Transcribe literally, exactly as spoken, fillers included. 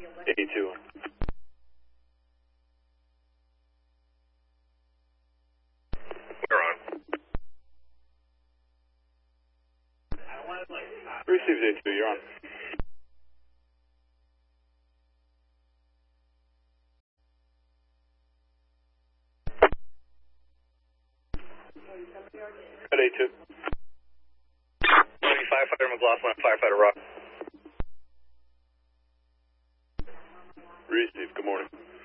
eighty-two. We're on. Receives eighty-two, you're on. At eighty-two. Firefighter McLaughlin, Firefighter Rock. Receive, good morning.